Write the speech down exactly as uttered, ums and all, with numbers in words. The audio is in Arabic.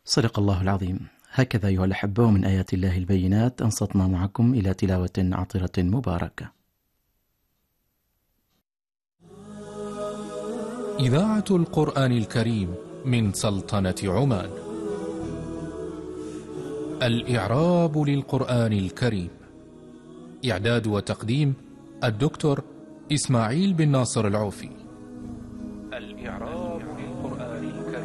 صدق الله العظيم. هكذا أيها الأحبة، من آيات الله البينات أنصتنا معكم إلى تلاوة عطرة مباركة. إذاعة القرآن الكريم من سلطنة عمان. الإعراب للقرآن الكريم. إعداد وتقديم الدكتور إسماعيل بن ناصر العوفي. الإعراب